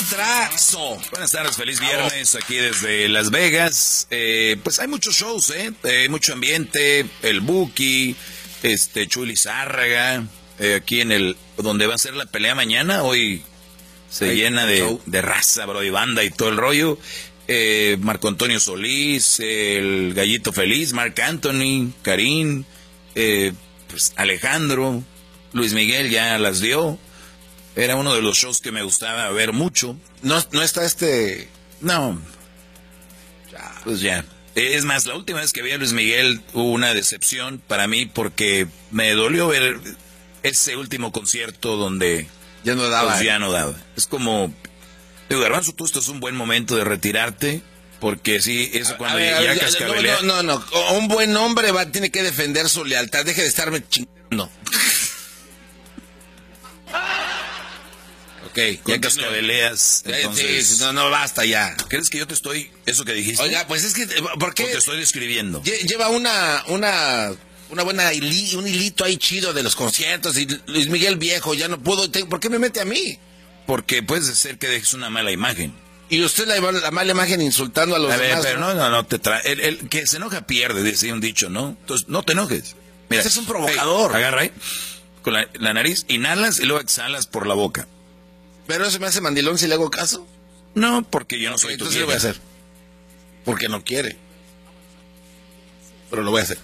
Contrazo. Buenas tardes, feliz viernes aquí desde Las Vegas. Pues hay muchos shows, mucho ambiente, el Buki, Chuy Lizárraga, aquí en el, donde va a ser la pelea mañana, hoy se llena de raza, bro, y banda y todo el rollo. Marco Antonio Solís, el Gallito Feliz, Marc Anthony, Karim, pues Alejandro, Luis Miguel ya las dio. Era uno de los shows que me gustaba ver mucho. No está No. Pues ya. Es más, la última vez que vi a Luis Miguel hubo una decepción para mí porque me dolió ver ese último concierto donde ya no daba. Pues ya no daba. Es como, digo, Garbanzo, tú esto es un buen momento de retirarte, porque sí, eso cuando ya cascabelea. No. Un buen hombre tiene que defender su lealtad. Deje de estarme chingando. Ok, ya cascabeleas, entonces... Sí, no, basta ya. ¿Crees que yo te estoy, eso que dijiste? Oiga, pues es que, ¿por qué? O te estoy describiendo. Lleva una buena un hilito ahí chido de los conciertos, y Luis Miguel viejo, ya no pudo, ¿por qué me mete a mí? Porque puede ser que dejes una mala imagen. Y usted la mala imagen insultando a los demás. Pero no te trae, el que se enoja pierde, decía un dicho, ¿no? Entonces, no te enojes. Mira, ese es un provocador. Agarra ahí, con la nariz, inhalas y luego exhalas por la boca. ¿Pero eso me hace mandilón si le hago caso? No, porque yo no soy tu entonces lo voy a hacer. Porque no quiere. Pero lo voy a hacer.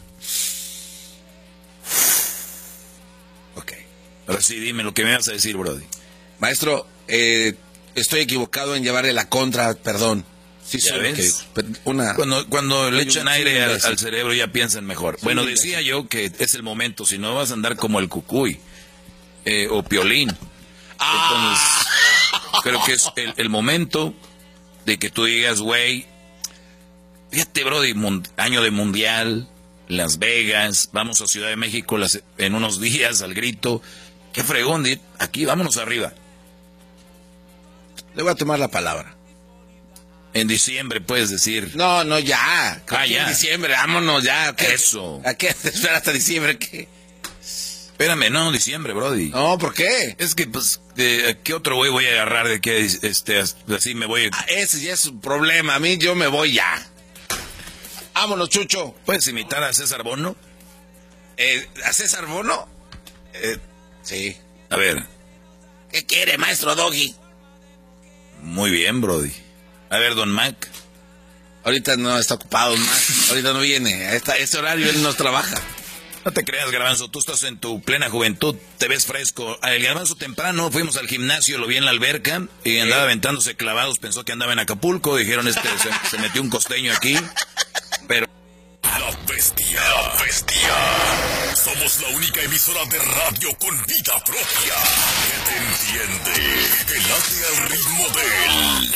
Ok. Ahora sí, dime lo que me vas a decir, Brody. Maestro, estoy equivocado en llevarle la contra, perdón. Sí, ¿Ya ves? Cuando le echan aire al cerebro ya piensan mejor. Bueno, decía yo que es el momento, si no vas a andar como el Cucuy o Piolín. Entonces, creo que es el momento de que tú digas, güey, fíjate, Brody, año de mundial, Las Vegas, vamos a Ciudad de México en unos días al grito, qué fregón, aquí vámonos arriba. Le voy a tomar la palabra. En diciembre puedes decir. No, ya. Ya. En diciembre, vámonos ya. Eso. ¿A qué esperar hasta diciembre? ¿Qué? Espérame, no, diciembre, Brody. No, ¿por qué? Es que, pues, ¿qué otro güey voy a agarrar de que así me voy? Ese ya es un problema. A mí yo me voy ya. Vámonos, Chucho. ¿Puedes imitar a César Bono? ¿A César Bono? Sí. A ver. ¿Qué quiere, maestro Doggy? Muy bien, Brody. A ver, Don Mac. Ahorita no está ocupado, Don Mac. Ahorita no viene. A este horario él no trabaja. No te creas, Garbanzo, tú estás en tu plena juventud, te ves fresco. El Garbanzo temprano, fuimos al gimnasio, lo vi en la alberca y andaba aventándose clavados, pensó que andaba en Acapulco, dijeron se metió un costeño aquí, pero... La bestia. Somos la única emisora de radio con vida propia que te entiende, que late al ritmo del